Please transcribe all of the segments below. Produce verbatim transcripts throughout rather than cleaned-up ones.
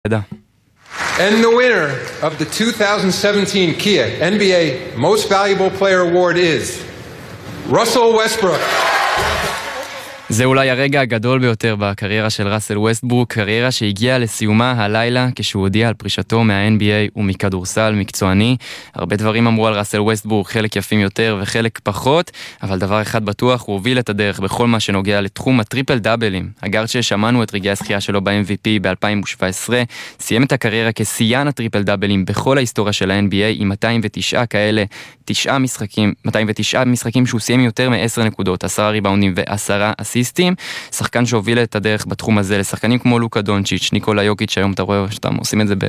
And the winner of the twenty seventeen Kia N B A Most Valuable Player Award is Russell Westbrook. זה אולי הרגע הגדול ביותר בקריירה של ראסל ווסטברוק, קריירה שהגיעה לסיומה הלילה כשהוא הודיע על פרישתו מה-אן בי איי ומכדורסל מקצועני. הרבה דברים אמרו על ראסל ווסטברוק, חלק יפים יותר וחלק פחות, אבל דבר אחד בטוח, הוא הוביל את הדרך בכל מה שנוגע לתחום הטריפל דאבלים. הגארד ששמענו את רגעי הזכייה שלו ב-אם וי פי ב-אלפיים שבע עשרה, סיים את הקריירה כשיאן הטריפל דאבלים בכל ההיסטוריה של ה-אן בי איי עם מאתיים ותשע כאלה, תשעה משחקים, מאתיים ותשע משחקים שהוא סיים יותר מ-עשר נקודות, עשרה ריבאונדים ועשרה אסיסטים. שחקן שהוביל את הדרך בתחום הזה לשחקנים כמו לוקה דונצ'יץ', ניקולה יוקיץ', היום אתה רואה שאתם עושים את זה ב-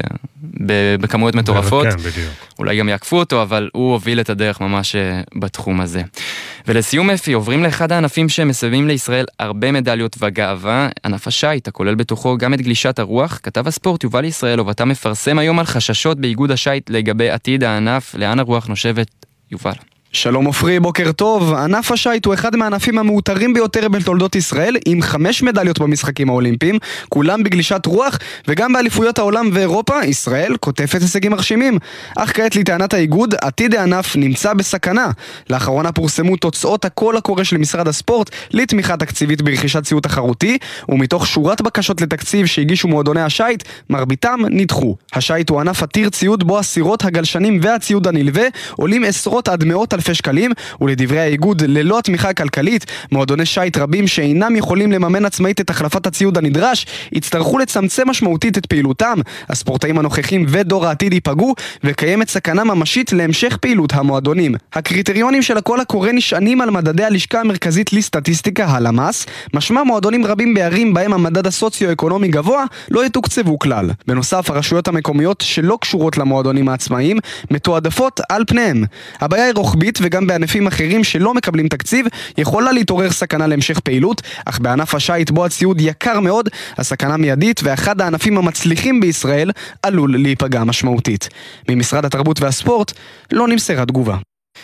ב- בכמויות מטורפות. כן, בדיוק. אולי גם יעקפו אותו, אבל הוא הוביל את הדרך ממש בתחום הזה. ולסיום אפי, עוברים לאחד הענפים שמסבים לישראל הרבה מדליות וגאווה, ענף השייט, הכולל בתוכו גם את גלישת הרוח. כתב הספורט יובל ישראלוב, אתה מפרסם היום על חששות באיגוד השייט לגבי עתיד הענף, לאן הרוח נושבת, יובל? שלום עופרי, בוקר טוב. ענף השייט הוא אחד מהענפים המאותרים ביותר בתולדות ישראל, עם חמש מדליות במשחקים האולימפיים, כולם בגלישת רוח, וגם באליפויות העולם ואירופה, ישראל כותפת הישגים מרשימים. אך כעת לטענת האיגוד, עתיד הענף נמצא בסכנה. לאחרונה פורסמו תוצאות הקול הקורא של משרד הספורט לתמיכה תקציבית ברכישת ציוד תחרותי, ומתוך שורת בקשות לתקציב שהגישו מועדוני השייט, מרביתם נדחו. השייט הוא ענף עתיר ציוד בו הסירות, הגלשנים והציוד הנלווה עולים עשרות עד מאות אלפי שקלים, ולדברי האיגוד, ללא התמיכה הכלכלית, מועדוני שייט רבים שאינם יכולים לממן עצמאית את החלפת הציוד הנדרש, יצטרכו לצמצם משמעותית את פעילותם. הספורטאים הנוכחים ודור העתיד ייפגעו, וקיימת סכנה ממשית להמשך פעילות המועדונים. הקריטריונים של הקול הקורא נשענים על מדדי הלשכה המרכזית לסטטיסטיקה, הלמ"ס, משמע מועדונים רבים בערים בהם המדד הסוציו-אקונומי גבוה לא יתוקצבו כלל. בנוסף, הרשויות המקומיות שלא קשורות למועדונים העצמאיים מתועדפות על פניהם. הבעיה היא רוחבית, וגם בענפים אחרים שלא מקבלים תקציב יכולה להתעורר סכנה להמשך פעילות, אך בענף השייט בו הציוד יקר מאוד, הסכנה מיידית, ואחד הענפים המצליחים בישראל עלול להיפגע משמעותית. ממשרד התרבות והספורט לא נמסרה תגובה.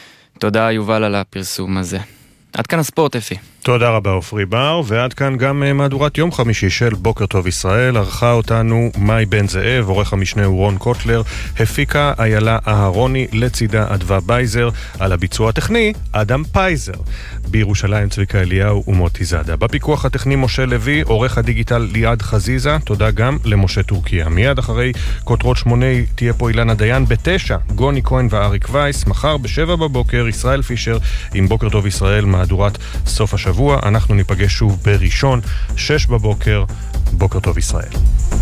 תודה יובל על הפרסום הזה. עד כאן הספורט אפי. תודה רבה עופרי בר, ועד כאן גם מהדורת יום חמישי של בוקר טוב ישראל. ערכה אותנו מאי בן זאב, עורך המשנה הוא רון קוטלר, הפיקה איילה אהרוני, לצידה אדווה בייזר, על הביצוע הטכני אדם פייזר. בירושלים צביקה אליהו ומוטי זאדה. בפיקוח הטכני משה לוי, עורך הדיגיטל ליעד חזיזה. תודה גם למשה טורקיה. מיד אחרי כותרות שמונה תהיה פה אילנה דיין, בתשע גוני כהן ואריק וייס. מחר בשבע בבוקר ישראל פישר עם בוקר טוב ישראל, מהדורת סוף השבוע. אנחנו ניפגש שוב בראשון, שש בבוקר. בוקר טוב ישראל.